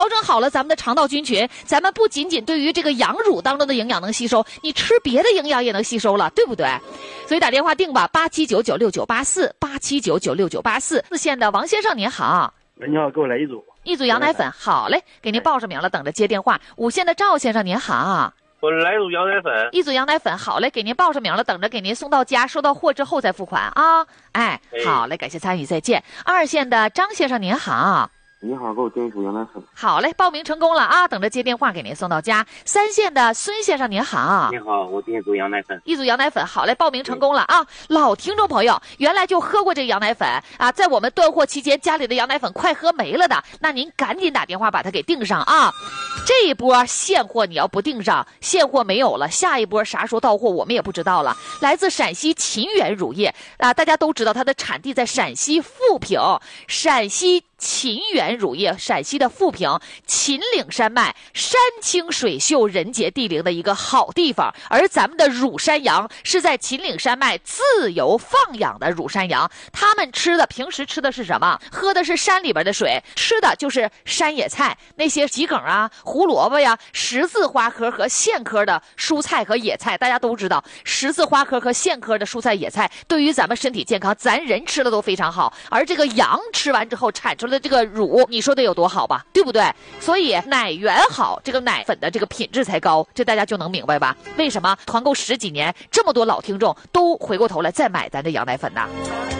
调整好了咱们的肠道菌群，咱们不仅仅对于这个羊乳当中的营养能吸收，你吃别的营养也能吸收了，对不对？所以打电话定吧，87996984，87996984。四线的王先生您好。 你好，给我来一组。 一组羊奶粉，好嘞，给您报上名了，等着接电话。五线的赵先生您好。 我来一组羊奶粉。 一组羊奶粉，好嘞，给您报上名了，等着给您送到家，收到货之后再付款啊。哎，好嘞，感谢参与，再见。二线的张先生您好。 你好，给我订一组羊奶粉。 好嘞，报名成功了啊，等着接电话给您送到家。三线的孙先生您好。 你好，我订一组羊奶粉。 一组羊奶粉，好嘞，报名成功了啊。老听众朋友，原来就喝过这个羊奶粉啊，在我们断货期间家里的羊奶粉快喝没了的，那您赶紧打电话把它给订上啊。这一波现货你要不订上，现货没有了，下一波啥时候到货我们也不知道了。来自陕西秦源乳业啊，大家都知道它的产地在陕西富平，陕西秦源乳业，陕西的富平，秦岭山脉，山清水秀，人杰地灵的一个好地方。而咱们的乳山羊是在秦岭山脉自由放养的乳山羊，他们平时吃的是什么？喝的是山里边的水，吃的就是山野菜，那些桔梗啊、胡萝卜呀、十字花科和苋科的蔬菜和野菜，大家都知道，十字花科和苋科的蔬菜野菜对于咱们身体健康，咱人吃的都非常好。而这个羊吃完之后产出的这个乳，你说得有多好吧，对不对？所以奶源好，这个奶粉的这个品质才高，这大家就能明白吧？为什么团购10几年，这么多老听众都回过头来再买咱这羊奶粉呢？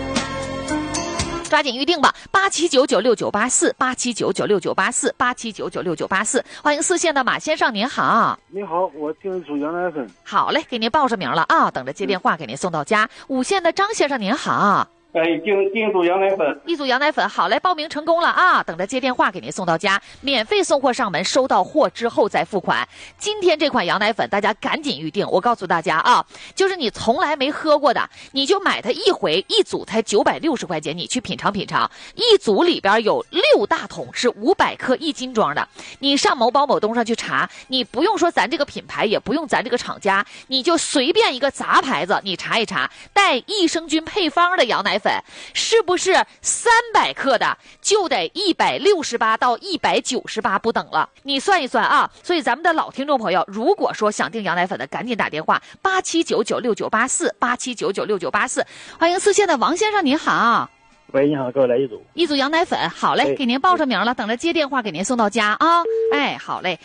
抓紧预定吧，87996984，87996984，87996984。欢迎四线的马先生您好。 你好，我订一组羊奶粉。 好嘞，给您报上名了啊，等着接电话给您送到家。五线的张先生您好。 订一组羊奶粉。 一组羊奶粉，好嘞，报名成功了啊，等着接电话给您送到家，免费送货上门，收到货之后再付款。今天这款羊奶粉大家赶紧预定，我告诉大家啊，就是你从来没喝过的，你就买它一回，一组才960块钱，你去品尝品尝。一组里边有6大桶，是500克1斤装的。你上某宝某东上去查，你不用说咱这个品牌，也不用咱这个厂家，你就随便一个杂牌子，你查一查，带益生菌配方的羊奶粉是不是300克的就得168到198不等了？你算一算啊！所以咱们的老听众朋友，如果说想订羊奶粉的，赶紧打电话87996984，87996984。欢迎四线的王先生您好。 喂，你好，给我来一组。 一组羊奶粉，好嘞，给您报上名了，等着接电话给您送到家啊。哎，好嘞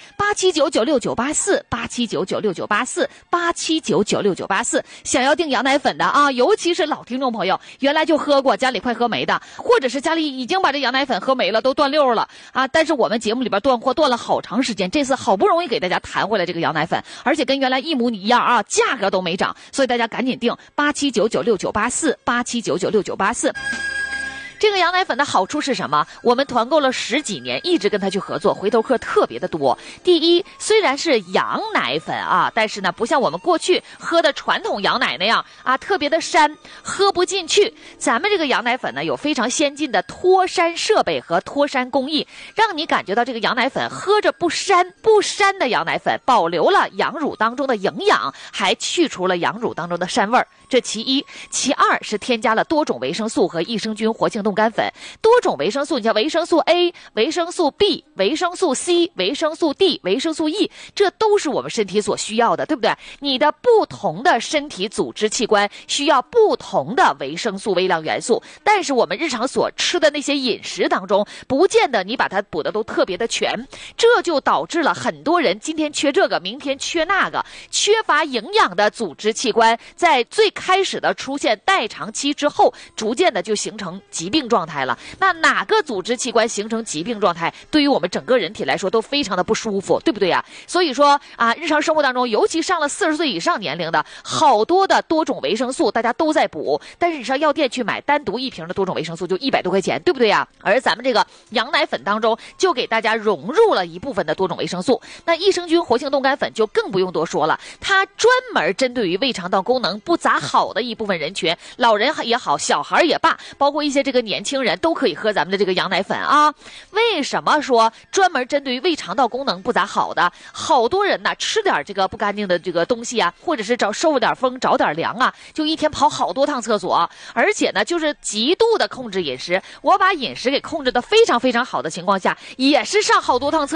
，87996984，87996984，87996984。想要订羊奶粉的啊，尤其是老听众朋友，原来就喝过，家里快喝没的，或者是家里已经把这羊奶粉喝没了，都断溜了啊。但是我们节目里边断货断了好长时间，这次好不容易给大家谈回来这个羊奶粉，而且跟原来一模一样啊，价格都没涨，所以大家赶紧订87996984，87996984。这个羊奶粉的好处是什么？我们团购了10几年，一直跟他去合作，回头客特别的多。第一，虽然是羊奶粉啊，但是呢，不像我们过去喝的传统羊奶那样啊，特别的膻，喝不进去。咱们这个羊奶粉呢，有非常先进的脱膻设备和脱膻工艺，让你感觉到这个羊奶粉喝着不膻。不膻的羊奶粉保留了羊乳当中的营养，还去除了羊乳当中的膻味儿。这其一。其二是添加了多种维生素和益生菌活性冻干粉。多种维生素，你像维生素 A、维生素 B、维生素 C、维生素 D、维生素 E， 这都是我们身体所需要的，对不对？你的不同的身体组织器官需要不同的维生素微量元素，但是我们日常所吃的那些饮食当中，不见得你把它补的都特别的全，这就导致了很多人今天缺这个，明天缺那个，缺乏营养的组织器官在最开始的出现代偿期之后，逐渐的就形成疾病状态了。那哪个组织器官形成疾病状态，对于我们整个人体来说都非常的不舒服，对不对呀？所以说啊，日常生活当中，尤其上了40岁以上年龄的，好多的多种维生素大家都在补，但是你上药店去买单独一瓶的多种维生素就100多块钱，对不对呀？而咱们这个羊奶粉当中就给大家融入了一部分的多种维生素。那益生菌活性冻干粉就更不用多说了，它专门针对于胃肠道功能不咋好的一部分人群，老人也好，小孩也罢，包括一些这个年轻人都可以喝咱们的这个羊奶粉啊。为什么说专门针对于胃肠道功能不咋好的，好多人呢吃点这个不干净的这个东西啊，或者是受点风着点凉啊，就一天跑好多趟厕所，而且呢就是极度的控制饮食。我把饮食给控制的非常非常好的情况下，也是上好多趟厕所。